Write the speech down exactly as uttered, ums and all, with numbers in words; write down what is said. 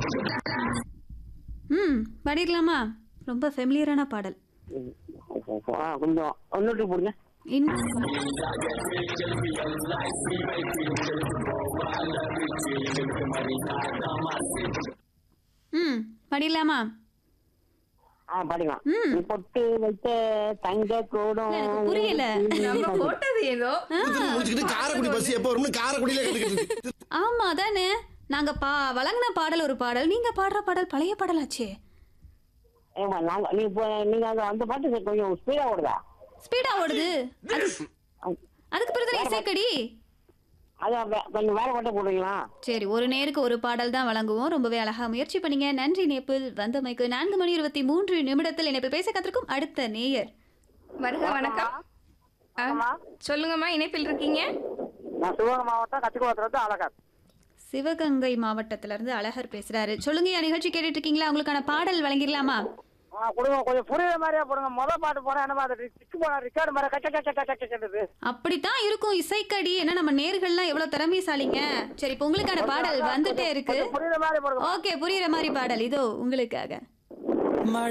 ம் பாடிடலாமா? ரொம்ப ஃபெமிலியரான பாடல். ஆ, கொஞ்சம் ஒன்னுட்டு போடுங்க. இன்னும் ம் பாடிடலாமா? ஆ, பாடுங்க. ம் நீ பொட்டு வைத்த தங்க கூடம் எனக்கு புரியல. நம்ம போட்டது ஏதோ முடிச்சுக்கிட்டு காரைக்குடி பஸ் எப்போ வரும்னு காரைக்குடியில கத்துக்கிட்டு ஆமா தானே, நாங்க பா வழங்கின பாடல் ஒரு பாடல், நீங்க பாடுற பாடல் பழைய பாடலாச்சே. ஏமா நாங்க நீ இப்போ நீங்க அந்த அந்த பாட்டு கொஞ்சம் ஸ்பீடா ஓடுதா? ஸ்பீடா ஓடுது. அது- அதுக்கு பிறகு இசைக்கடி. அதான் வே- கொஞ்சம் வேற பாட்டை போடுவீங்களா? சரி, ஒரு நேருக்கு ஒரு பாடல் தான் வழங்குவோம். ரொம்பவே அழகா முயற்சி பண்ணீங்க. நன்றி நேப்பில் வந்தமைக்கு. நான்கு மணி இருபத்தி மூன்று நிமிடத்தில் இணைப்பில் பேச கத்திருக்கும் அடுத்த நேயர். வருக வணக்கம். ஆ, ஆமா. சொல்லுங்கம்மா, இணைப்பில் இருக்கீங்க. நான் சிவகங்கை மாவட்டம் கத்திக்குளத்துல இருந்து அழகர். சிவகங்கை மாவட்டத்தில இருந்து அழகர் பேசுறாரு. சொல்லுங்க, நிகழ்ச்சி கேட்டுட்டு இருக்கீங்களா? உங்களுக்கான பாடல் வழங்கிடலாமா? ஆ, கொடுங்க. கொஞ்சம் புரியுற மாதிரியா போடுங்க. முதல் பாட்டு போனா என்ன மாதிரி டிக்கு போனா ரிக்கார்டு மாதிரி கச்ச கச்ச கச்ச கச்சது. அப்படித்தான் இருக்கும் இசைக்கடி. என்ன நம்ம நேர்கள்லாம் எவ்வளவு திறமைசாலிங்க. சரி, இப்போ உங்களுக்கான பாடல் வந்துட்டே இருக்கு. புரியுற மாதிரி போடுங்க. ஓகே, புரியுற மாதிரி பாடல் இதோ உங்களுக்காக.